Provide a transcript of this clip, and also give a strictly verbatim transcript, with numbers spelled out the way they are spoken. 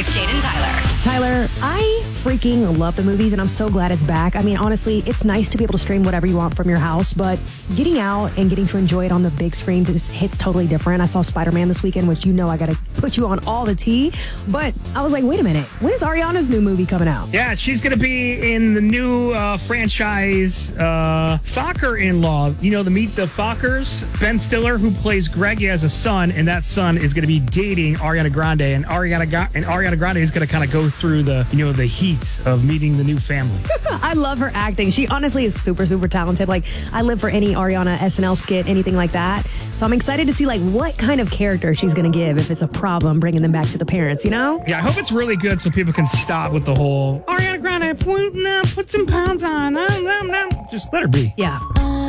with Jade and Tyler. Tyler, I freaking love the movies, and I'm so glad it's back. I mean, honestly, it's nice to be able to stream whatever you want from your house, but getting out and getting to enjoy it on the big screen just hits totally different. I saw Spider-Man this weekend, which you know I got to put you on all the tea, but I was like, wait a minute, when is Ariana's new movie coming out? Yeah, she's going to be in the new uh, franchise, uh, Focker-in-Law. You know, the Meet the Fockers? Ben Stiller, who plays Greg, he has a son, and that son is going to be dating Ariana Grande, and Ariana, Ga- and Ariana Grande is going to kind of go through the, you know, the heat of meeting the new family. I love her acting. She honestly is super, super talented. Like, I live for any Ariana S N L skit, anything like that. So I'm excited to see, like, what kind of character she's going to give if it's a problem bringing them back to the parents, you know? Yeah, I hope it's really good so people can stop with the whole Ariana Grande, put, no, put some pounds on. No, no, no. Just let her be. Yeah.